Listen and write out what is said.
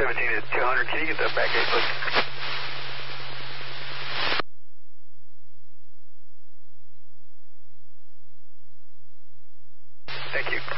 17 to 200. Can you get that back gate, please? Thank you.